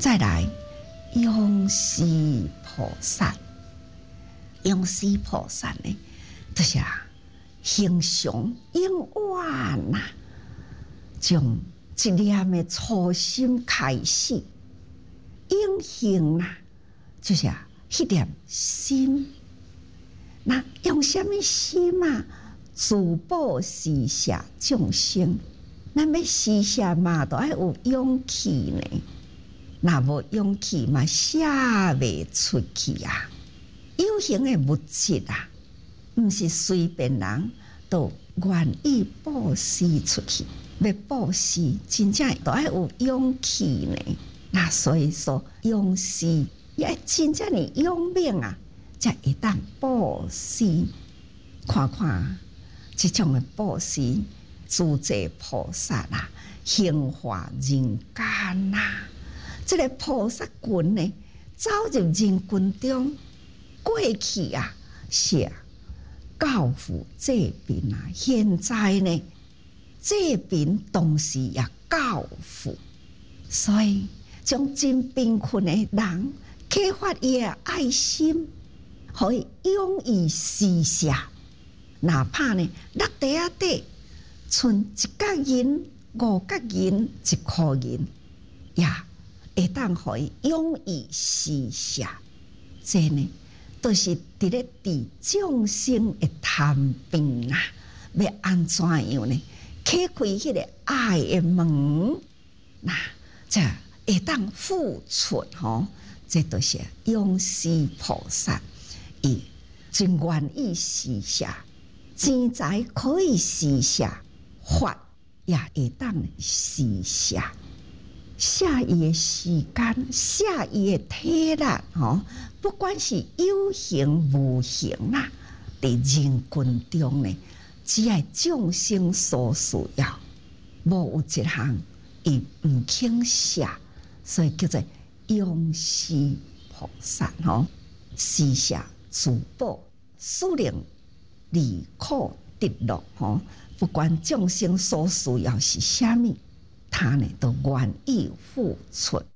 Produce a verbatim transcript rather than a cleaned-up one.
再来永世菩萨，永世菩萨呢，就是啊，行常永远呐，从一念的初心开始，永恒呐，就是啊，迄念心。那用什么心啊？自保施舍众生，咱要施舍嘛，都要有勇气呢。若无勇气嘛，写袂出去啊！有形的物质啊，毋是随便人都愿意布施出去。要布施，真正都要有勇气呢。那所以说，勇施也真正的勇猛啊！才会当布施，看看这种的布施，诸在菩萨啊，行化人间呐、啊。这个菩萨群呢，走入人群中，过去啊是教父这边啊，现在呢这边同时也教父，所以将真贫困的人启发伊的爱心。可以勇于施舍，哪怕呢落地啊底，剩一角银、五角银、一块银，也会当可以勇于施舍。这呢，都是伫咧治众生的贪病啊！要安怎样呢？启开迄个爱的门，那这会当付出吼，这都是勇施菩萨。伊真愿意施舍，钱财可以施舍，法也会当施舍。下伊的时间，下伊的体力，吼，不管是有形无形啦，伫人群中呢，只要众生所需要，无有一项伊毋肯舍，所以叫做勇施菩萨吼，施舍。自保，使令离苦得乐吼，不管众生所需要是啥物，他呢都愿意付出。